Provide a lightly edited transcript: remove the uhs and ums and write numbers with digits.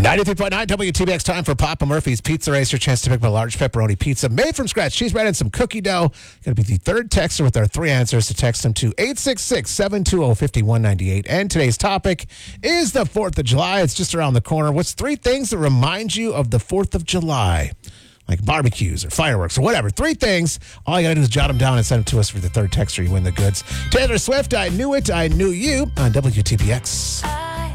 93.9 WTBX, time for Papa Murphy's Pizza Race. Your chance to pick up a large pepperoni pizza made from scratch, cheese bread, and some cookie dough. Going to be the third texter with our three answers to text them to 866-720-5198. And today's topic is the 4th of July. It's just around the corner. What's three things that remind you of the 4th of July? Like barbecues or fireworks or whatever. Three things. All you got to do is jot them down and send them to us for the third texter. You win the goods. Taylor Swift, I Knew It, I Knew You on WTBX.